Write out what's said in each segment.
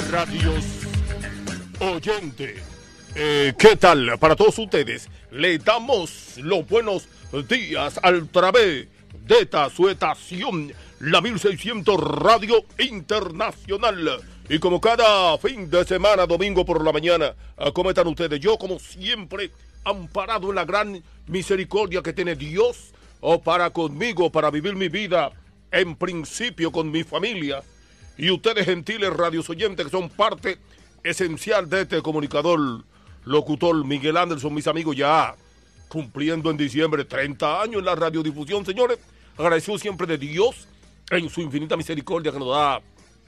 Radios oyente. ¿Qué tal? Para todos ustedes, le damos los buenos días a través de esta su estación, la 1600 Radio Internacional. Y como cada fin de semana, domingo por la mañana, ¿cómo están ustedes? Yo, como siempre, amparado en la gran misericordia que tiene Dios para conmigo, para vivir mi vida, en principio con mi familia. Y ustedes, gentiles radios oyentes, que son parte esencial de este comunicador, locutor Miguel Anderson, mis amigos, ya cumpliendo en diciembre 30 años en la radiodifusión, señores. Agradecido siempre de Dios en su infinita misericordia que nos da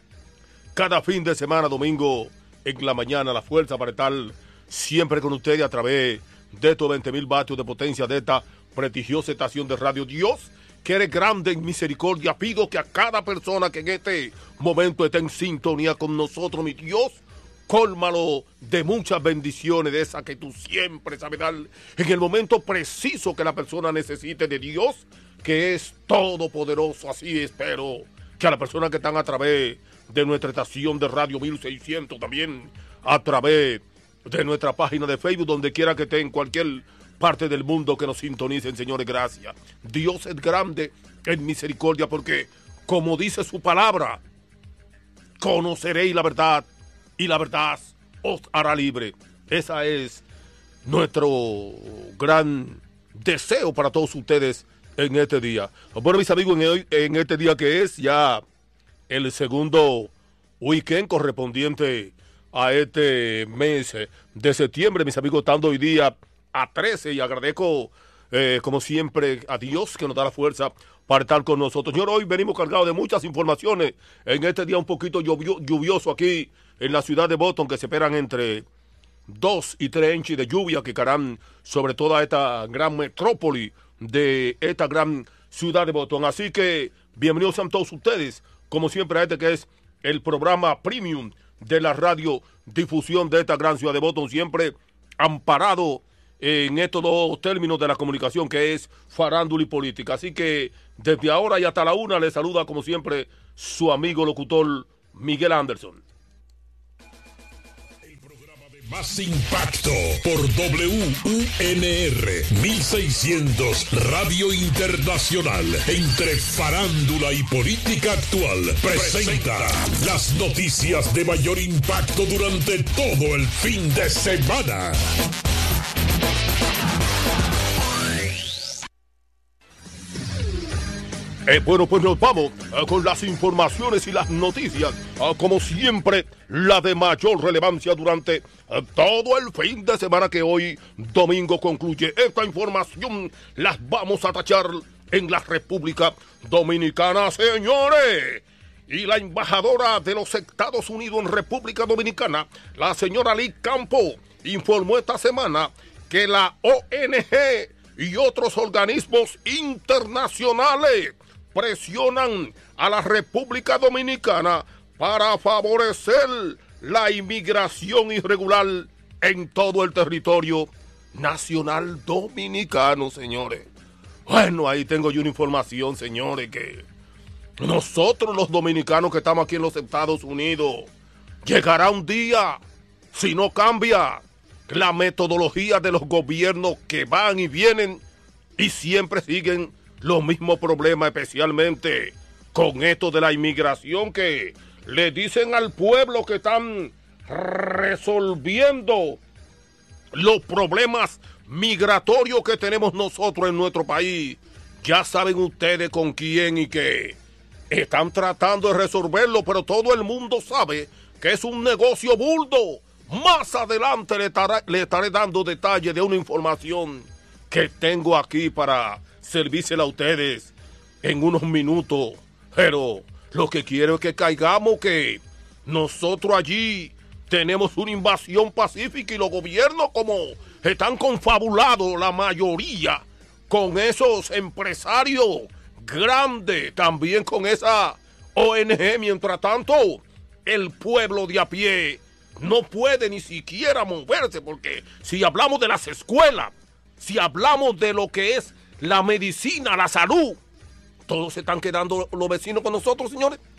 cada fin de semana, domingo en la mañana, la fuerza para estar siempre con ustedes a través de estos 20,000 vatios de potencia de esta prestigiosa estación de radio. Dios, que eres grande en misericordia, pido que a cada persona que en este momento esté en sintonía con nosotros, mi Dios, cólmalo de muchas bendiciones, de esas que tú siempre sabes dar en el momento preciso que la persona necesite de Dios, que es todopoderoso. Así espero que a las personas que están a través de nuestra estación de radio 1600, también a través de nuestra página de Facebook, donde quiera que estén, en cualquier parte del mundo que nos sintonicen, señores, gracias. Dios es grande en misericordia, porque como dice su palabra, conoceréis la verdad y la verdad os hará libre. Esa es nuestro gran deseo para todos ustedes en este día. Bueno, mis amigos, en este día que es ya el segundo weekend correspondiente a este mes de septiembre, mis amigos, estando hoy día a 13, y agradezco como siempre a Dios que nos da la fuerza para estar con nosotros. Señor, hoy venimos cargados de muchas informaciones en este día un poquito lluvioso aquí en la ciudad de Boston, que se esperan entre 2 y 3 inches de lluvia que caerán sobre toda esta gran metrópoli de esta gran ciudad de Boston. Así que bienvenidos a todos ustedes, como siempre, a este que es el programa premium de la radiodifusión de esta gran ciudad de Boston, siempre amparado en estos dos términos de la comunicación, que es farándula y política. Así que desde ahora y hasta la 1 le saluda como siempre su amigo locutor Miguel Anderson. El programa de más impacto por WUNR 1600 Radio Internacional, entre farándula y política actual, presenta las noticias de mayor impacto durante todo el fin de semana. Bueno, pues nos vamos con las informaciones y las noticias, como siempre, la de mayor relevancia durante todo el fin de semana que hoy domingo concluye. Esta información las vamos a tachar en la República Dominicana, señores. Y la embajadora de los Estados Unidos en República Dominicana, la señora Liz Campos, informó esta semana que la ONG y otros organismos internacionales presionan a la República Dominicana para favorecer la inmigración irregular en todo el territorio nacional dominicano, señores. Bueno, ahí tengo yo una información, señores, que nosotros los dominicanos que estamos aquí en los Estados Unidos, llegará un día, si no cambia la metodología de los gobiernos que van y vienen y siempre siguen los mismos problemas, especialmente con esto de la inmigración, que le dicen al pueblo que están resolviendo los problemas migratorios que tenemos nosotros en nuestro país. Ya saben ustedes con quién y que están tratando de resolverlo, pero todo el mundo sabe que es un negocio burdo. Más adelante le estaré dando detalles de una información que tengo aquí para servírsela a ustedes en unos minutos. Pero lo que quiero es que caigamos que nosotros allí tenemos una invasión pacífica y los gobiernos como están confabulados, la mayoría, con esos empresarios grandes, también con esa ONG. Mientras tanto, el pueblo de a pie no puede ni siquiera moverse, porque si hablamos de las escuelas, si hablamos de lo que es la medicina, la salud, todos se están quedando los vecinos con nosotros, señores.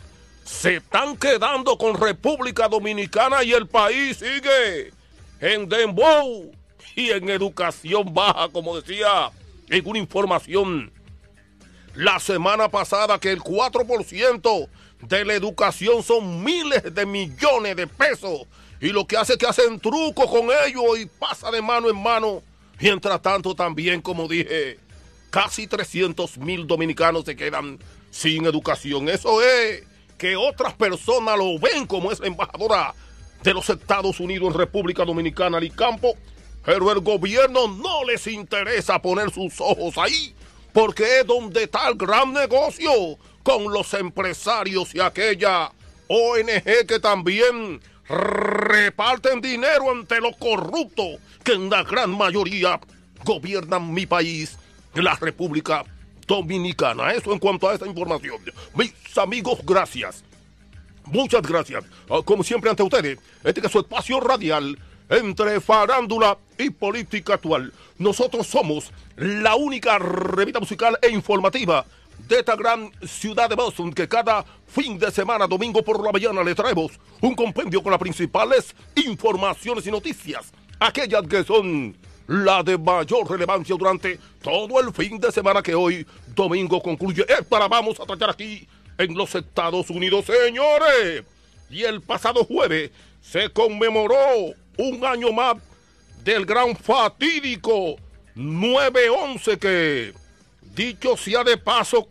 se están quedando con República Dominicana y el país sigue en dembow y en educación baja, como decía en una información la semana pasada, que el 4% de la educación son miles de millones de pesos, y lo que hace es que hacen trucos con ellos y pasa de mano en mano. Mientras tanto, también, como dije, casi 300,000 dominicanos se quedan sin educación. Eso es que otras personas lo ven, como es la embajadora de los Estados Unidos en República Dominicana, Alicampo, pero el gobierno no les interesa poner sus ojos ahí, porque es donde está el gran negocio con los empresarios y aquella ONG que también reparten dinero ante los corruptos que en la gran mayoría gobiernan mi país, la República Dominicana. Eso en cuanto a esta información. Mis amigos, gracias. Muchas gracias. Como siempre ante ustedes, este que es su espacio radial entre farándula y política actual. Nosotros somos la única revista musical e informativa de esta gran ciudad de Boston, que cada fin de semana, domingo por la mañana, le traemos un compendio con las principales informaciones y noticias, aquellas que son la de mayor relevancia durante todo el fin de semana que hoy, domingo, concluye. Esta vamos a tratar aquí en los Estados Unidos, señores. Y el pasado jueves se conmemoró un año más del gran fatídico 9/11, que, dicho sea de paso,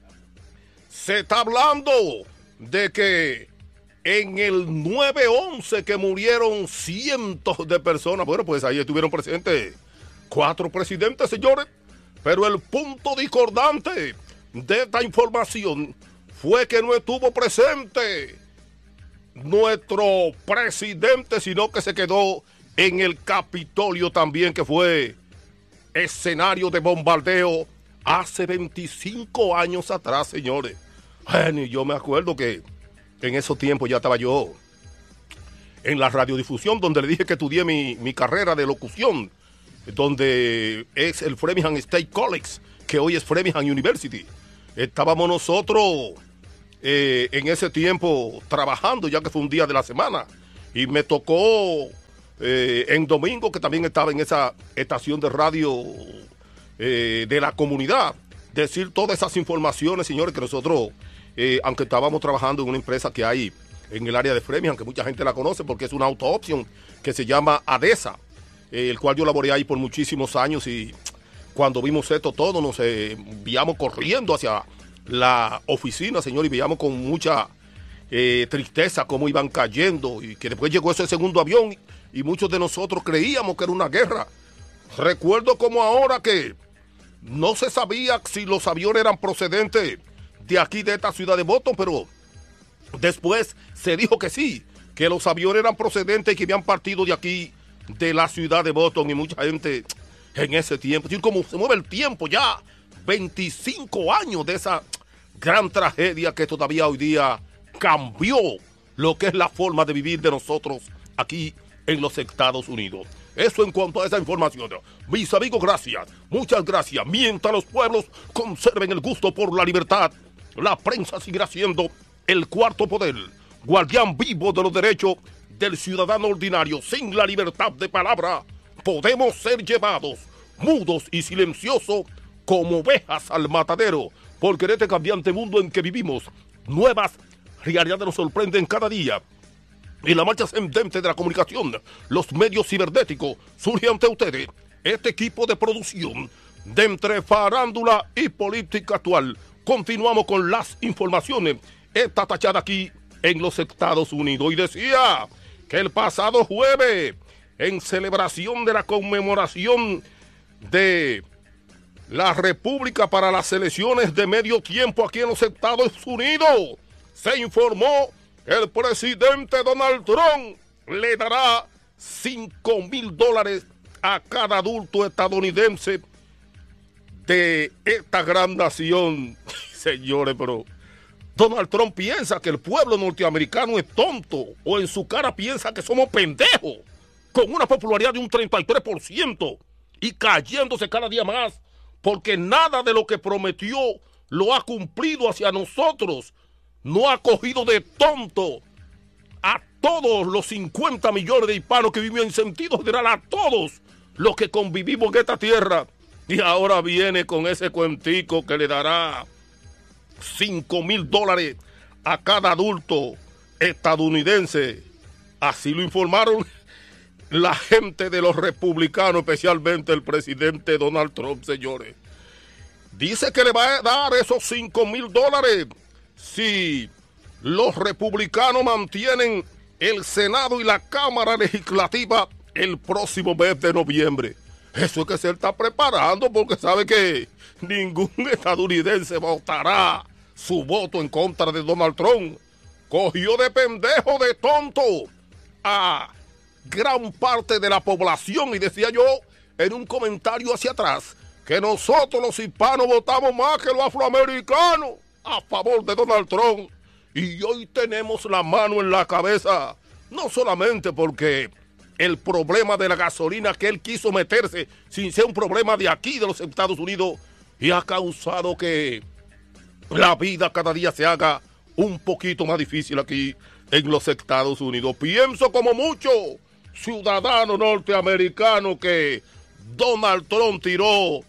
se está hablando de que en el 9/11 que murieron cientos de personas. Bueno, pues ahí estuvieron presentes 4 presidentes, señores. Pero el punto discordante de esta información fue que no estuvo presente nuestro presidente, sino que se quedó en el Capitolio también, que fue escenario de bombardeo hace 25 años atrás, señores. Bueno, yo me acuerdo que en esos tiempos ya estaba yo en la radiodifusión, donde le dije que estudié mi carrera de locución, donde es el Framingham State College, que hoy es Framingham University. Estábamos nosotros en ese tiempo trabajando, ya que fue un día de la semana, y me tocó en domingo, que también estaba en esa estación de radio de la comunidad, decir todas esas informaciones, señores, que nosotros, aunque estábamos trabajando en una empresa que hay en el área de Framingham, que mucha gente la conoce porque es una auto option que se llama ADESA, el cual yo laboré ahí por muchísimos años, y cuando vimos esto todo nos enviamos corriendo hacia la oficina, señor, y veíamos con mucha tristeza cómo iban cayendo, y que después llegó ese segundo avión y muchos de nosotros creíamos que era una guerra. Recuerdo como ahora que no se sabía si los aviones eran procedentes de aquí, de esta ciudad de Boston, pero después se dijo que sí, que los aviones eran procedentes y que habían partido de aquí, de la ciudad de Boston, y mucha gente en ese tiempo, es decir, como se mueve el tiempo ya, 25 años de esa gran tragedia que todavía hoy día cambió lo que es la forma de vivir de nosotros aquí en los Estados Unidos. Eso en cuanto a esa información. Mis amigos, gracias, muchas gracias. Mientras los pueblos conserven el gusto por la libertad, la prensa seguirá siendo el cuarto poder, guardián vivo de los derechos del ciudadano ordinario. Sin la libertad de palabra, podemos ser llevados mudos y silenciosos como ovejas al matadero, porque en este cambiante mundo en que vivimos, nuevas realidades nos sorprenden cada día. En la marcha ascendente de la comunicación, los medios cibernéticos, surge ante ustedes este equipo de producción de entre farándula y política actual. Continuamos con las informaciones, esta tachada aquí en los Estados Unidos. Y decía que el pasado jueves, en celebración de la conmemoración de la República para las elecciones de medio tiempo aquí en los Estados Unidos, se informó que el presidente Donald Trump le dará $5,000 a cada adulto estadounidense de esta gran nación. Señores, pero Donald Trump piensa que el pueblo norteamericano es tonto, o en su cara piensa que somos pendejos, con una popularidad de un 33% y cayéndose cada día más, porque nada de lo que prometió lo ha cumplido hacia nosotros, no ha cogido de tonto a todos los 50 millones de hispanos que viven en sentido general, a todos los que convivimos en esta tierra. Y ahora viene con ese cuentico que le dará $5,000 a cada adulto estadounidense. Así lo informaron la gente de los republicanos, especialmente el presidente Donald Trump, señores. Dice que le va a dar esos $5,000 si los republicanos mantienen el Senado y la Cámara Legislativa el próximo mes de noviembre. Eso es que se está preparando, porque sabe que ningún estadounidense votará su voto en contra de Donald Trump. Cogió de pendejo, de tonto a gran parte de la población, y decía yo en un comentario hacia atrás que nosotros los hispanos votamos más que los afroamericanos a favor de Donald Trump, y hoy tenemos la mano en la cabeza, no solamente porque el problema de la gasolina que él quiso meterse sin ser un problema de aquí, de los Estados Unidos, y ha causado que la vida cada día se haga un poquito más difícil aquí en los Estados Unidos. Pienso como muchos ciudadanos norteamericanos que Donald Trump tiró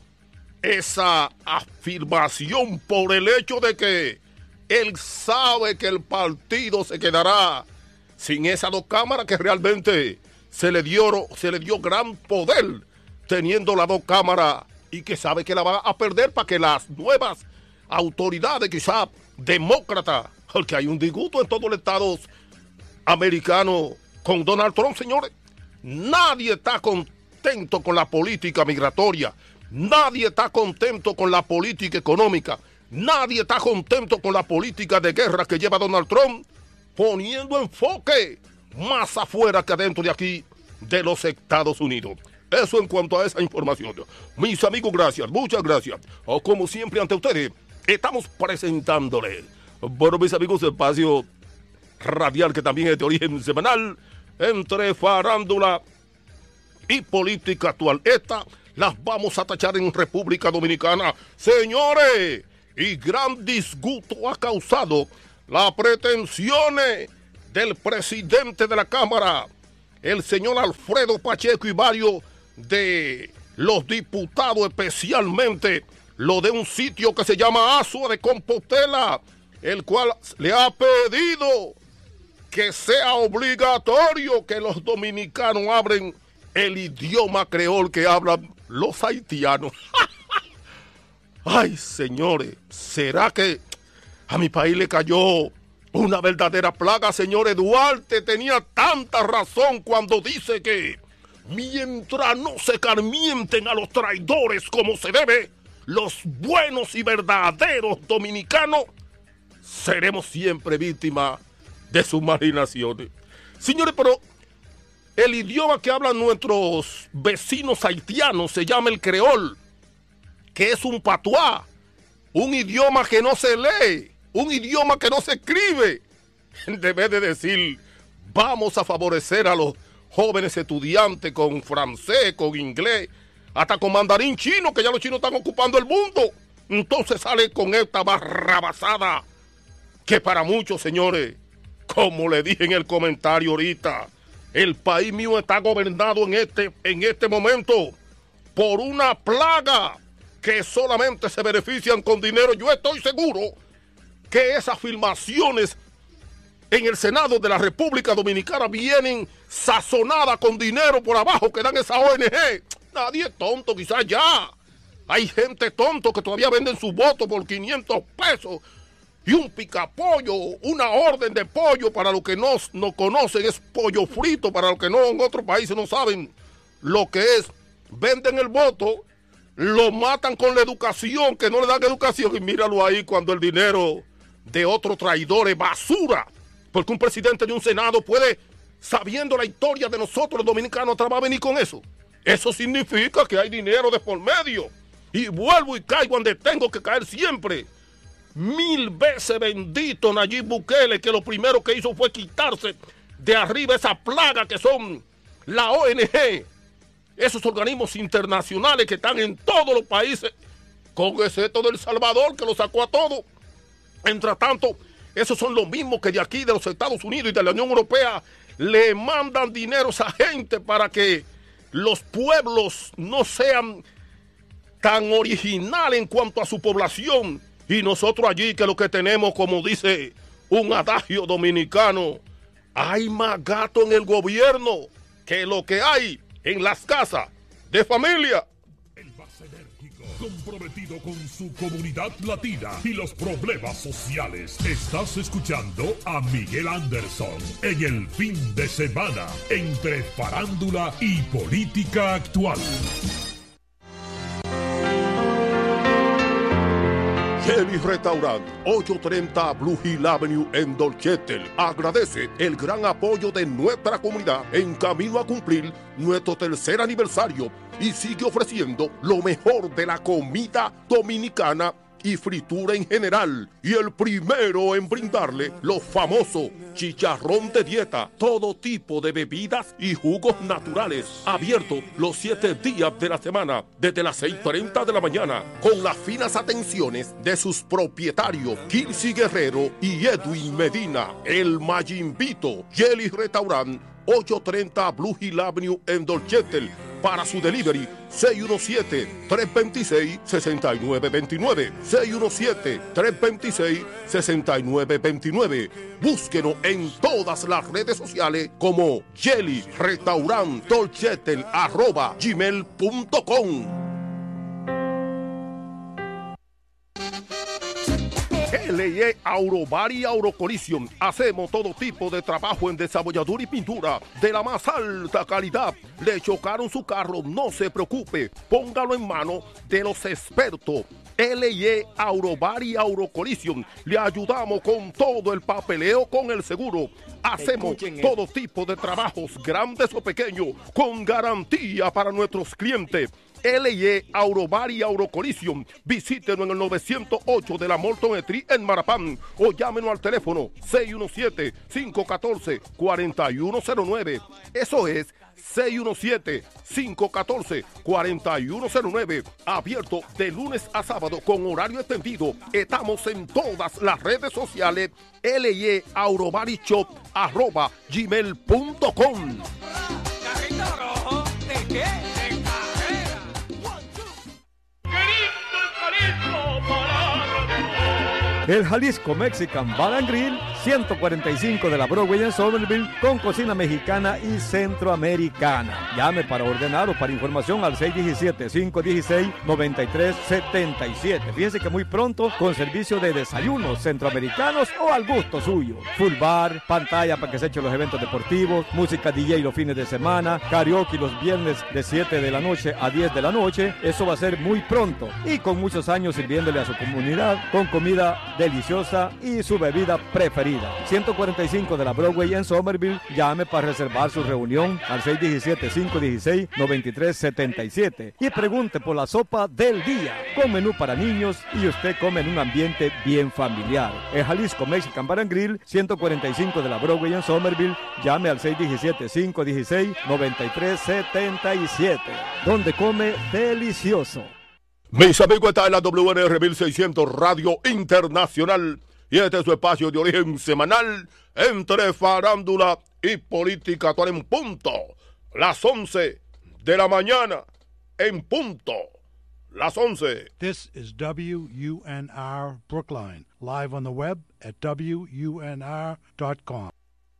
esa afirmación por el hecho de que él sabe que el partido se quedará sin esas dos cámaras, que realmente se le dio gran poder teniendo las dos cámaras, y que sabe que la va a perder para que las nuevas autoridades, quizás demócratas, porque hay un disgusto en todos los estados americanos con Donald Trump, señores. Nadie está contento con la política migratoria, nadie está contento con la política económica, nadie está contento con la política de guerra que lleva Donald Trump, poniendo enfoque más afuera que adentro de aquí, de los Estados Unidos. Eso en cuanto a esa información. Mis amigos, gracias, muchas gracias. O como siempre ante ustedes, estamos presentándole, bueno, mis amigos, espacio radial que también es de origen semanal, entre farándula y política actual. Esta las vamos a tachar en República Dominicana, señores, y gran disgusto ha causado las pretensiones del presidente de la Cámara, el señor Alfredo Pacheco, y varios de los diputados, especialmente lo de un sitio que se llama Asua de Compostela, el cual le ha pedido que sea obligatorio que los dominicanos hablen el idioma creol que hablan los haitianos. Ay, señores, ¿será que a mi país le cayó una verdadera plaga, señores? Duarte tenía tanta razón cuando dice que mientras no se carmienten a los traidores como se debe, los buenos y verdaderos dominicanos seremos siempre víctimas de sus marginaciones. Señores, pero el idioma que hablan nuestros vecinos haitianos se llama el creol, que es un patuá, un idioma que no se lee, un idioma que no se escribe. En vez de decir, vamos a favorecer a los jóvenes estudiantes con francés, con inglés, hasta con mandarín chino, que ya los chinos están ocupando el mundo. Entonces sale con esta barrabasada que para muchos, señores, como le dije en el comentario ahorita, el país mío está gobernado en este momento por una plaga que solamente se benefician con dinero. Yo estoy seguro que esas filmaciones en el Senado de la República Dominicana vienen sazonadas con dinero por abajo que dan esa ONG. Nadie es tonto, quizás ya. Hay gente tonto que todavía venden su voto por 500 pesos y un picapollo, una orden de pollo. Para los que no conocen, es pollo frito. Para los que no, en otros países no saben lo que es. Venden el voto, lo matan con la educación, que no le dan educación, y míralo ahí cuando el dinero de otro traidor es basura. Porque un presidente de un Senado puede, sabiendo la historia de nosotros los dominicanos, va a venir con eso. Eso significa que hay dinero de por medio. Y vuelvo y caigo donde tengo que caer siempre. 1000 veces bendito Nayib Bukele, que lo primero que hizo fue quitarse de arriba esa plaga que son la ONG, esos organismos internacionales que están en todos los países, con excepto de El Salvador, que lo sacó a todos. Entre tanto, Esos son los mismos que de aquí, de los Estados Unidos y de la Unión Europea, le mandan dinero a esa gente para que los pueblos no sean tan originales en cuanto a su población. Y nosotros allí, que lo que tenemos, como dice un adagio dominicano, hay más gato en el gobierno que lo que hay en las casas de familia. El más enérgico, comprometido con su comunidad latina y los problemas sociales. Estás escuchando a Miguel Anderson en el fin de semana, entre farándula y política actual. Jelly Restaurant, 830 Blue Hill Avenue en Dorchester. Agradece el gran apoyo de nuestra comunidad en camino a cumplir nuestro 3er aniversario y sigue ofreciendo lo mejor de la comida dominicana y fritura en general. Y el primero en brindarle los famosos chicharrón de dieta, todo tipo de bebidas y jugos naturales. Abierto los 7 días de la semana, desde las 6:30 de la mañana, con las finas atenciones de sus propietarios, Kilsi Guerrero y Edwin Medina. El Mayimbito Jelly Restaurant, 830 Blue Hill Avenue en Dorchester. Para su delivery, 617-326-6929. 617-326-6929. Búsquenos en todas las redes sociales como Jelly Restaurant Dorchester @gmail.com. LE Aurobar y Aurocollision. Hacemos todo tipo de trabajo en desabolladura y pintura de la más alta calidad. Le chocaron su carro, no se preocupe, póngalo en manos de los expertos. LE Aurobar y Aurocollision. Le ayudamos con todo el papeleo con el seguro. Hacemos todo tipo de trabajos, grandes o pequeños, con garantía para nuestros clientes. LE Aurobar y Aurocollision. Visítenos en el 908 de la Morton Street en Marapán o llámenos al teléfono 617-514-4109. Eso es 617-514-4109. Abierto de lunes a sábado con horario extendido. Estamos en todas las redes sociales. LE Aurobar y Shop @gmail.com. Carrito rojo, ¿de qué? El Jalisco Mexican Bar and Grill, 145 de la Broadway en Somerville, con cocina mexicana y centroamericana. Llame para ordenar o para información al 617-516-9377. Fíjense que muy pronto, con servicio de desayunos centroamericanos o al gusto suyo. Full bar, pantalla para que se echen los eventos deportivos, música DJ los fines de semana, karaoke los viernes de 7 de la noche a 10 de la noche. Eso va a ser muy pronto. Y con muchos años sirviéndole a su comunidad con comida deliciosa y su bebida preferida. 145 de la Broadway en Somerville. Llame para reservar su reunión al 617-516-9377 y pregunte por la sopa del día, con menú para niños, y usted come en un ambiente bien familiar. El Jalisco Mexican Bar and Grill, 145 de la Broadway en Somerville. Llame al 617-516-9377, donde come delicioso. Mis amigos, está en la WNR 1600 Radio Internacional y este es su espacio de origen semanal entre farándula y política actual en punto. Las 11 de la mañana en punto. Las 11. This is WUNR Brookline, live on the web at WUNR.com.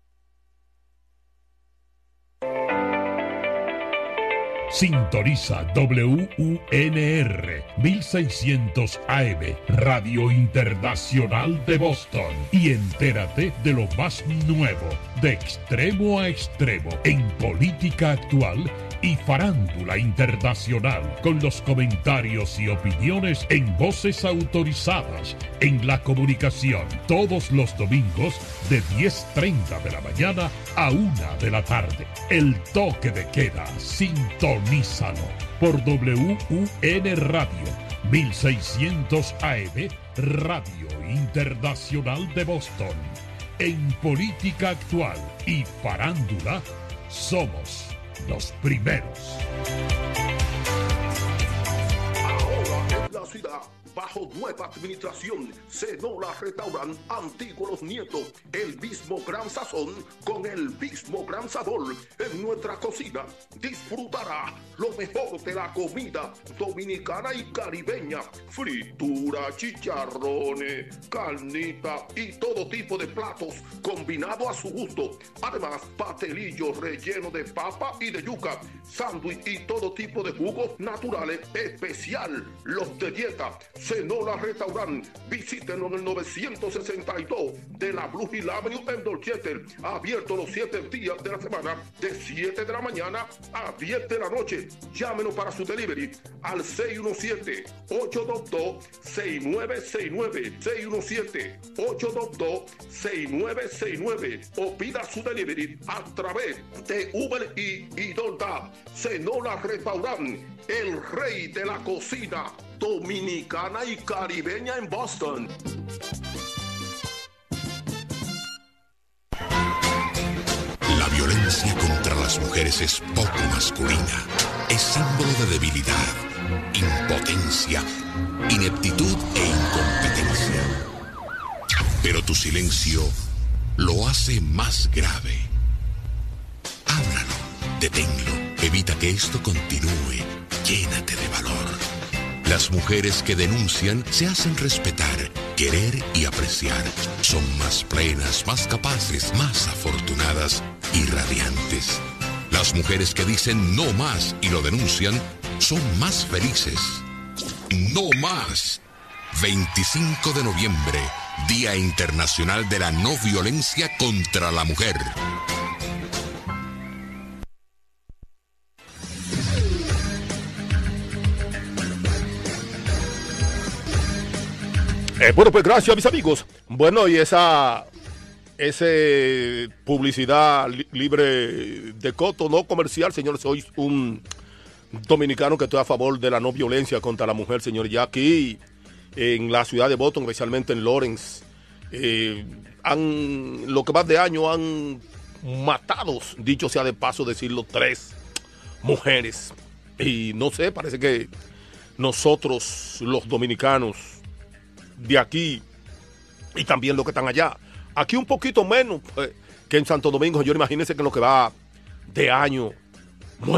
Sintoniza WUNR 1600 AM, Radio Internacional de Boston, y entérate de lo más nuevo, de extremo a extremo, en política actual y farándula internacional, con los comentarios y opiniones en voces autorizadas en la comunicación, todos los domingos de 10:30 de la mañana a 1 de la tarde. El toque de queda, sintonízalo por WUN Radio 1600 AM, Radio Internacional de Boston. En política actual y farándula, somos los primeros. Ahora en la ciudad bajo nueva administración. Cenola Restaurant, Antiguo Los Nietos, el mismo gran sazón con el mismo gran sabor. En nuestra cocina disfrutará lo mejor de la comida dominicana y caribeña. Fritura, chicharrones, carnita y todo tipo de platos combinado a su gusto. Además, pastelillos rellenos de papa y de yuca, sándwich y todo tipo de jugos naturales, especial los de dieta. Cenola Restaurant, visítenos en el 962 de la Blue Hill Avenue en Dorchester, abierto los 7 días de la semana, de 7 de la mañana a 10 de la noche. Llámenos para su delivery al 617-822-6969, 617-822-6969, o pida su delivery a través de Uber y DoorDash. Cenola Restaurant, el rey de la cocina dominicana y caribeña en Boston. La violencia contra las mujeres es poco masculina. Es símbolo de debilidad, impotencia, ineptitud e incompetencia. Pero tu silencio lo hace más grave. Háblalo, deténlo, evita que esto continúe. Llénate de valor. Las mujeres que denuncian se hacen respetar, querer y apreciar. Son más plenas, más capaces, más afortunadas y radiantes. Las mujeres que dicen no más y lo denuncian son más felices. No más. 25 de noviembre, Día Internacional de la No Violencia contra la Mujer. Bueno, pues gracias, mis amigos. Bueno, y esa publicidad libre de coto, no comercial, señor. Soy un dominicano que estoy a favor de la no violencia contra la mujer, señor. Ya aquí en la ciudad de Boston, especialmente en Lawrence, lo que más de año han matado, dicho sea de paso decirlo, 3 mujeres. Y no sé, parece que nosotros, los dominicanos de aquí y también los que están allá, aquí un poquito menos que en Santo Domingo, señor, imagínense que en lo que va de año